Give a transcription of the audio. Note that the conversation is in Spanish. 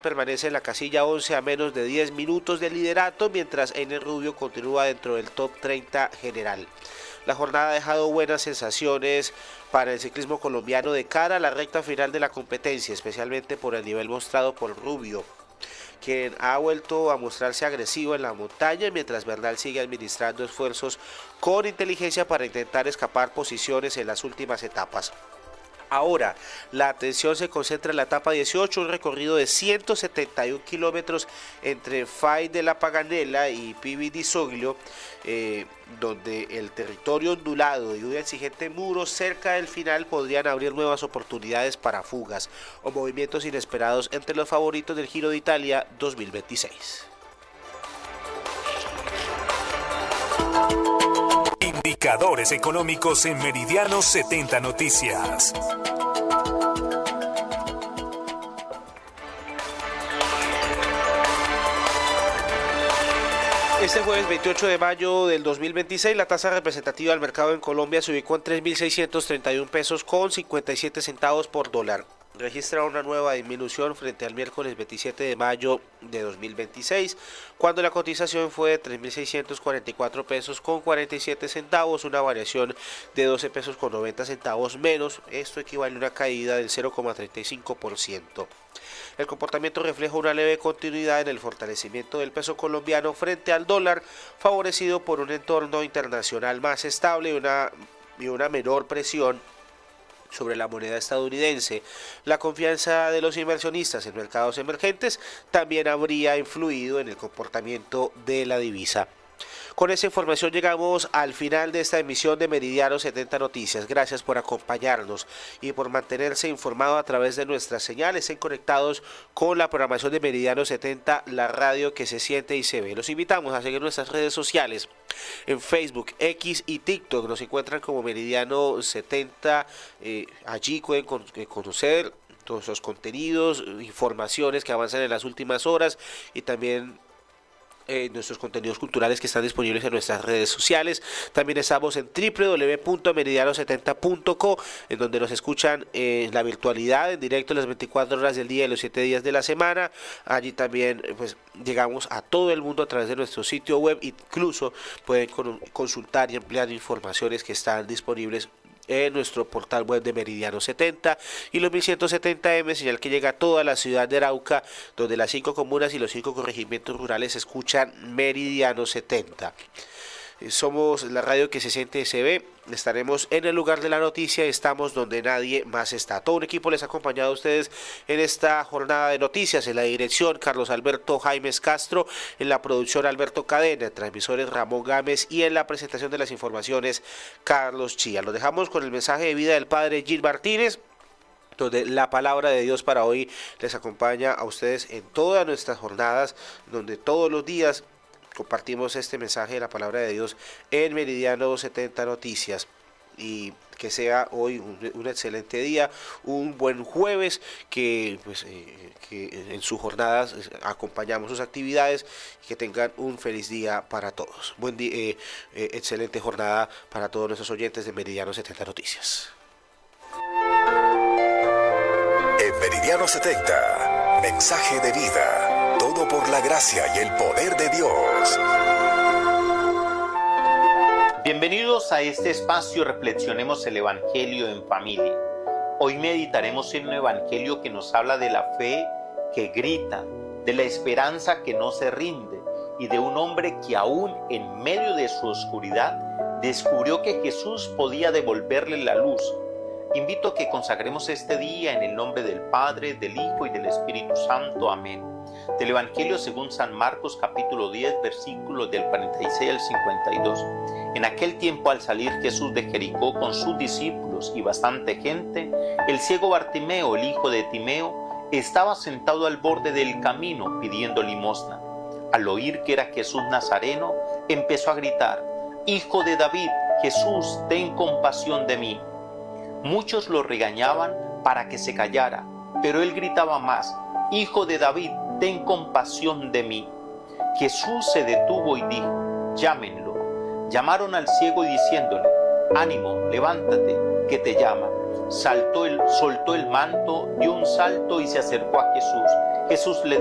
permanece en la casilla 11 a menos de 10 minutos de liderato, mientras Einer Rubio continúa dentro del top 30 general. La jornada ha dejado buenas sensaciones para el ciclismo colombiano de cara a la recta final de la competencia, especialmente por el nivel mostrado por Rubio, quien ha vuelto a mostrarse agresivo en la montaña, mientras Bernal sigue administrando esfuerzos con inteligencia para intentar escapar posiciones en las últimas etapas. Ahora, la atención se concentra en la etapa 18, un recorrido de 171 kilómetros entre Fay de la Paganela y Pivi di Soglio, donde el territorio ondulado y un exigente muro cerca del final podrían abrir nuevas oportunidades para fugas o movimientos inesperados entre los favoritos del Giro de Italia 2026. Indicadores económicos en Meridiano 70 Noticias. Este jueves 28 de mayo del 2026, la tasa representativa del mercado en Colombia se ubicó en 3.631 pesos con 57 centavos por dólar. Registra una nueva disminución frente al miércoles 27 de mayo de 2026, cuando la cotización fue de 3.644 pesos con 47 centavos, una variación de 12 pesos con 90 centavos menos. Esto equivale a una caída del 0,35%. El comportamiento refleja una leve continuidad en el fortalecimiento del peso colombiano frente al dólar, favorecido por un entorno internacional más estable y una menor presión sobre la moneda estadounidense. La confianza de los inversionistas en mercados emergentes también habría influido en el comportamiento de la divisa. Con esa información llegamos al final de esta emisión de Meridiano 70 Noticias. Gracias por acompañarnos y por mantenerse informado a través de nuestras señales. Estén conectados con la programación de Meridiano 70, la radio que se siente y se ve. Los invitamos a seguir nuestras redes sociales en Facebook, X y TikTok. Nos encuentran como Meridiano 70. Allí pueden conocer todos los contenidos, informaciones que avanzan en las últimas horas y también nuestros contenidos culturales que están disponibles en nuestras redes sociales. También estamos en www.meridiano70.co, en donde nos escuchan en la virtualidad, en directo las 24 horas del día y los 7 días de la semana. Allí también pues llegamos a todo el mundo a través de nuestro sitio web. Incluso pueden consultar y ampliar informaciones que están disponibles en nuestro portal web de Meridiano 70 y los 1170M, señal que llega a toda la ciudad de Arauca, donde las 5 comunas y los 5 corregimientos rurales escuchan Meridiano 70. Somos la radio que se siente y se ve. Estaremos en el lugar de la noticia, estamos donde nadie más está. Todo un equipo les ha acompañado a ustedes en esta jornada de noticias. En la dirección, Carlos Alberto Jaimes Castro; en la producción, Alberto Cadena; en transmisores, Ramón Gámez; y en la presentación de las informaciones, Carlos Chía. Los dejamos con el mensaje de vida del padre Gil Martínez, donde la palabra de Dios para hoy les acompaña a ustedes en todas nuestras jornadas, donde todos los días compartimos este mensaje de la palabra de Dios en Meridiano 70 Noticias. Y que sea hoy un excelente día, un buen jueves, que en sus jornadas acompañamos sus actividades, y que tengan un feliz día para todos. Buen día, excelente jornada para todos nuestros oyentes de Meridiano 70 Noticias. En Meridiano 70, mensaje de vida. Todo por la gracia y el poder de Dios. Bienvenidos a este espacio Reflexionemos el Evangelio en Familia. Hoy meditaremos en un Evangelio que nos habla de la fe que grita, de la esperanza que no se rinde y de un hombre que aún en medio de su oscuridad descubrió que Jesús podía devolverle la luz. Invito a que consagremos este día en el nombre del Padre, del Hijo y del Espíritu Santo. Amén. Del Evangelio según San Marcos, capítulo 10, versículos del 46 al 52. En aquel tiempo, al salir Jesús de Jericó con sus discípulos y bastante gente, el ciego Bartimeo, el hijo de Timeo, estaba sentado al borde del camino pidiendo limosna. Al oír que era Jesús Nazareno, empezó a gritar: «Hijo de David, Jesús, ten compasión de mí». Muchos lo regañaban para que se callara, pero él gritaba más: «Hijo de David, ten compasión de mí». Jesús se detuvo y dijo: «Llámenlo». Llamaron al ciego y diciéndole: «Ánimo, levántate, que te llama». Soltó el manto, dio un salto y se acercó a Jesús. Jesús le